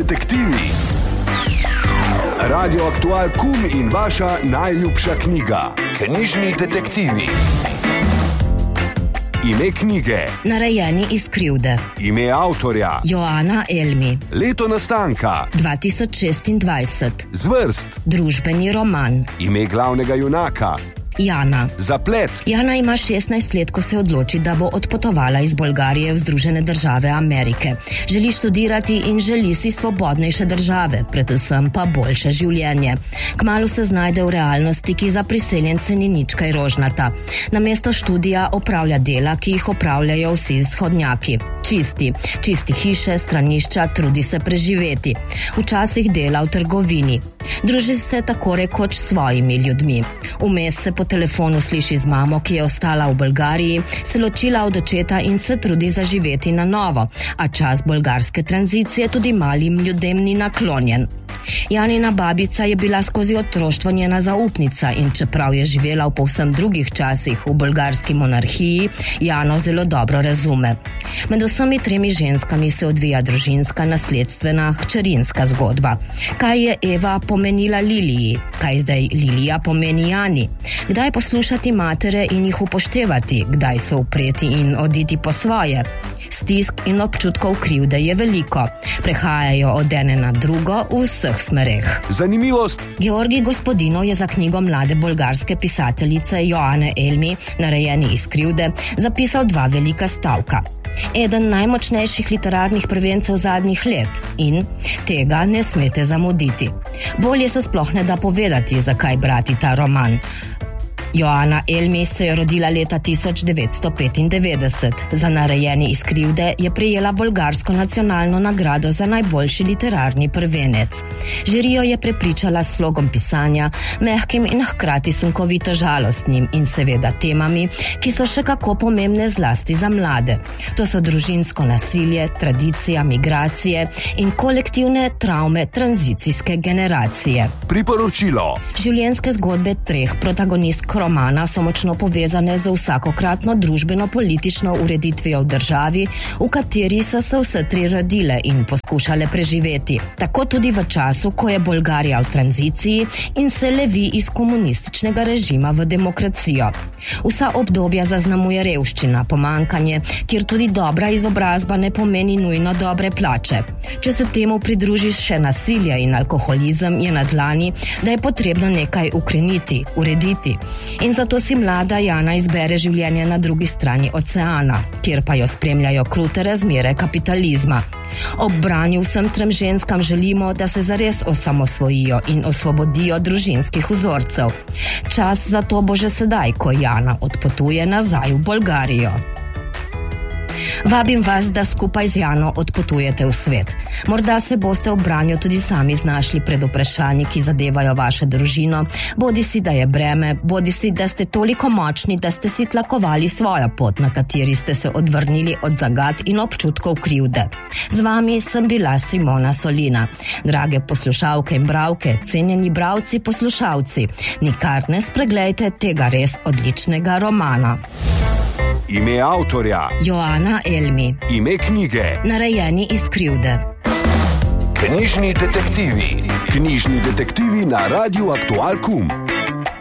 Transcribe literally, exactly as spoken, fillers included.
detektivi. Radio Aktual Kum in vaša najljubša knjiga. Knjižni detektivi. Ime knjige. Narejeni iz krivde. Ime avtorja. Joana Elmi. Leto nastanka. dva tisoč šestindvajset. Zvrst. Družbeni roman. Ime glavnega junaka. Jana. Zaplet. Jana ima šestnajst let, ko se odloči, da bo odpotovala iz Bolgarije v Združene države Amerike. Želi študirati in želi si svobodnejše države, predvsem pa boljše življenje. Kmalu se znajde v realnosti, ki za priseljence ni nič kaj rožnata. Namesto študija opravlja dela, ki jih opravljajo vsi vzhodnjaki. Čisti. Čisti hiše, stranišča, trudi se preživeti. Včasih dela v trgovini. Druži se tako rekoč s svojimi ljudmi. Vmes se po telefonu sliši z mamo, ki je ostala v Bolgariji, se ločila od očeta in se trudi zaživeti na novo, a čas bolgarske tranzicije tudi malim ljudem ni naklonjen. Janina babica je bila skozi otroštvo njena zaupnica in čeprav je živela v povsem drugih časih v bolgarski monarhiji, Jano zelo dobro razume. Med vsemi tremi ženskami se odvija družinska, nasledstvena, hčerinska zgodba. Kaj je Eva pomenila Liliji? Kaj zdaj Lilija pomeni Jani? Kdaj poslušati matere in jih upoštevati? Kdaj se upreti in oditi po svoje? Stisk in občutkov krivde je veliko. Prehajajo od ene na drugo v vseh smereh. Zanimivost. Georgij Gospodinov je za knjigo mlade bolgarske pisateljice Joane Elmi, Narejeni iz krivde, zapisal dva velika stavka. Eden najmočnejših literarnih prvencev zadnjih let in tega ne smete zamuditi. Bolje se sploh ne da povedati, zakaj brati ta roman. Joana Elmi se je rodila leta tisoč devetsto petindevetdeset. Za Narejeni iz krivde je prejela bolgarsko nacionalno nagrado za najboljši literarni prvenec. Žirijo je prepričala s slogom pisanja, mehkim in hkrati sunkovito žalostnim in seveda temami, ki so še kako pomembne zlasti za mlade. To so družinsko nasilje, tradicija, migracije in kolektivne travme tranzicijske generacije. Priporočilo. Življenjske zgodbe treh protagonistk romana so močno povezane z vsakokratno družbeno-politično ureditvijo v državi, v kateri so se vse tri rodile in poskušale preživeti. Tako tudi v času, ko je Bolgarija v tranziciji in se levi iz komunističnega režima v demokracijo. Vsa obdobja zaznamuje revščina, pomanjkanje, kjer tudi dobra izobrazba ne pomeni nujno dobre plače. Če se temu pridružiš še nasilje in alkoholizem, je na dlani, da je potrebno nekaj ukreniti, urediti. In zato si mlada Jana izbere življenje na drugi strani oceana, kjer pa jo spremljajo krute razmere kapitalizma. Ob branju vsem trem ženskam želimo, da se zares osamosvojijo in osvobodijo družinskih vzorcev. Čas za to bo že sedaj, ko Jana odpotuje nazaj v Bolgarijo. Vabim vas, da skupaj z Jano odpotujete v svet. Morda se boste v branju tudi sami znašli pred vprašanji, ki zadevajo vašo družino, bodi si, da je breme, bodi si, da ste toliko močni, da ste si tlakovali svojo pot, na kateri ste se odvrnili od zagat in občutkov krivde. Z vami sem bila Simona Solina. Drage poslušalke in bralke, cenjeni bralci, poslušalci, nikar ne spreglejte tega res odličnega romana. Ime avtorja. Joana Elmi. Ime knjige. Narejeni iz krivde. Knjižni detektivi. Knjižni detektivi na Radiu Aktual Kum.